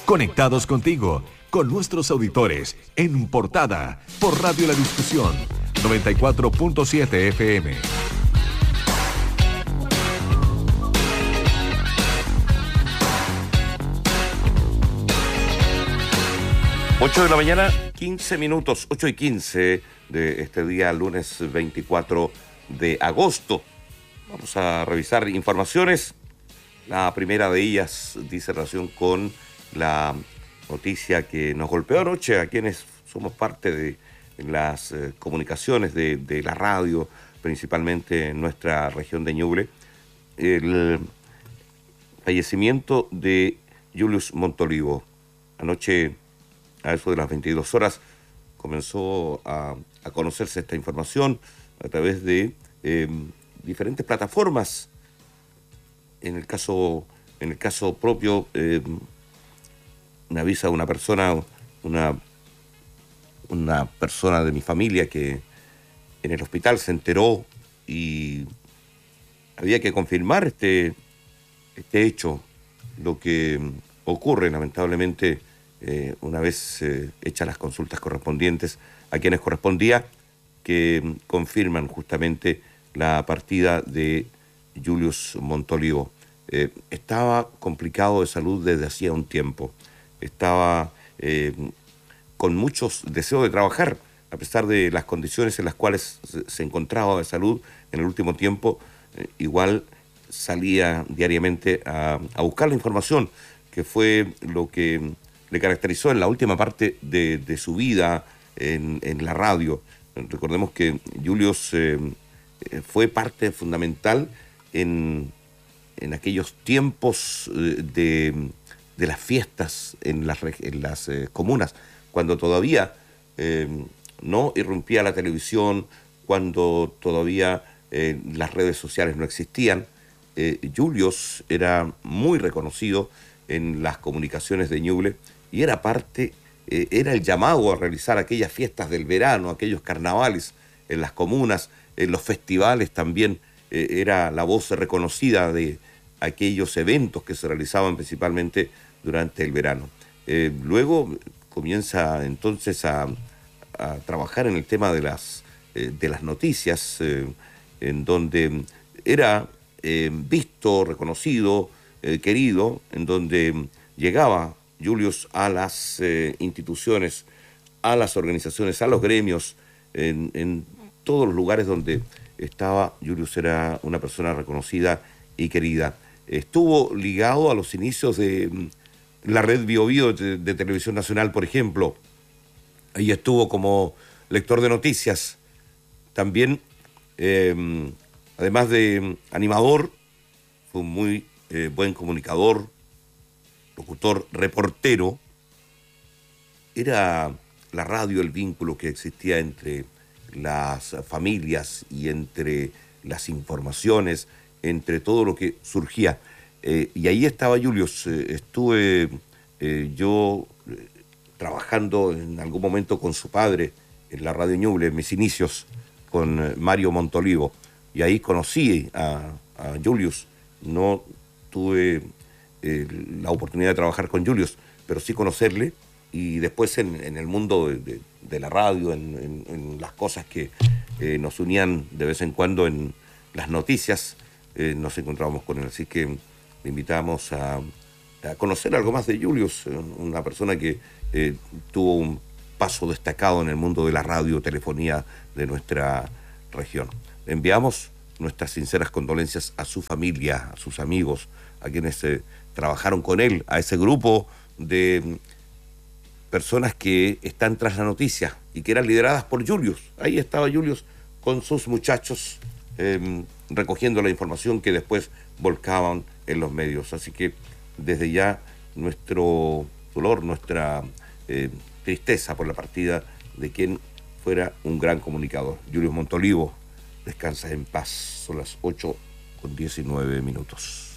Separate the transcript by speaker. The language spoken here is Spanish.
Speaker 1: Conectados contigo, con nuestros auditores, en portada, por Radio La Discusión, 94.7 FM.
Speaker 2: 8 de la mañana, 15 minutos, 8:15 de este día, lunes 24 de agosto. Vamos a revisar informaciones. La primera de ellas dice relación con la noticia que nos golpeó anoche a quienes somos parte de las comunicaciones de la radio, principalmente en nuestra región de Ñuble. El fallecimiento de Julius Montolivo. Anoche, a eso de las 22 horas, comenzó a conocerse esta información a través de diferentes plataformas. En el caso propio, me avisa una persona de mi familia que en el hospital se enteró y había que confirmar este hecho. Lo que ocurre, lamentablemente, una vez hechas las consultas correspondientes a quienes correspondía, que confirman justamente la partida de Julius Montolivo. Estaba complicado de salud desde hacía un tiempo. Estaba con muchos deseos de trabajar, a pesar de las condiciones en las cuales se encontraba de salud en el último tiempo. Igual salía diariamente a buscar la información, que fue lo que le caracterizó en la última parte de su vida en la radio. Recordemos que Julius fue parte fundamental en aquellos tiempos de las fiestas en las comunas, cuando todavía no irrumpía la televisión, cuando todavía las redes sociales no existían. Julius era muy reconocido en las comunicaciones de Ñuble y era el llamado a realizar aquellas fiestas del verano, aquellos carnavales en las comunas, en los festivales también. Era la voz reconocida de aquellos eventos que se realizaban principalmente durante el verano. Luego comienza entonces a trabajar en el tema de las noticias, en donde era visto, reconocido, querido, en donde llegaba Julius a las instituciones, a las organizaciones, a los gremios, en todos los lugares donde estaba. Julius era una persona reconocida y querida. Estuvo ligado a los inicios de la red Bio Bio de Televisión Nacional, por ejemplo. Ahí estuvo como lector de noticias. También, además de animador, fue un muy buen comunicador, locutor, reportero. Era la radio el vínculo que existía entre las familias y entre las informaciones, entre todo lo que surgía. Y ahí estaba Julius. Estuve yo trabajando en algún momento con su padre en la Radio Ñuble, en mis inicios, con Mario Montolivo. Y ahí conocí a Julius. No tuve la oportunidad de trabajar con Julius, pero sí conocerle. Y después en el mundo de la radio, en las cosas que nos unían de vez en cuando en las noticias, nos encontrábamos con él. Así que le invitamos a conocer algo más de Julius, una persona que tuvo un paso destacado en el mundo de la radio, telefonía de nuestra región. Le enviamos nuestras sinceras condolencias a su familia, a sus amigos, a quienes trabajaron con él, a ese grupo de personas que están tras la noticia y que eran lideradas por Julius. Ahí estaba Julius con sus muchachos recogiendo la información que después volcaban en los medios. Así que desde ya nuestro dolor, nuestra tristeza por la partida de quien fuera un gran comunicador. Julius Montolivo, descansa en paz. Son las 8:19.